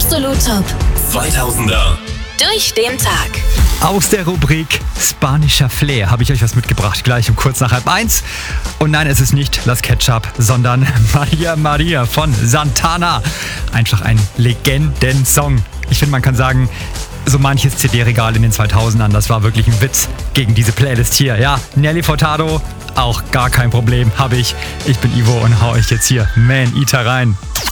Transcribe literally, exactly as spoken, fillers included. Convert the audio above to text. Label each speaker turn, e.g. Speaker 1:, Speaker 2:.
Speaker 1: Absolut Top
Speaker 2: zweitausender.
Speaker 1: Durch den Tag.
Speaker 3: Aus der Rubrik Spanischer Flair habe ich euch was mitgebracht, gleich um kurz nach halb eins. Und nein, es ist nicht Las Ketchup, sondern Maria Maria von Santana. Einfach ein Legenden-Song. Ich finde, man kann sagen, so manches C D-Regal in den zweitausendern, das war wirklich ein Witz gegen diese Playlist hier. Ja, Nelly Furtado, auch gar kein Problem, habe ich. Ich bin Ivo und hau euch jetzt hier Man Eater rein.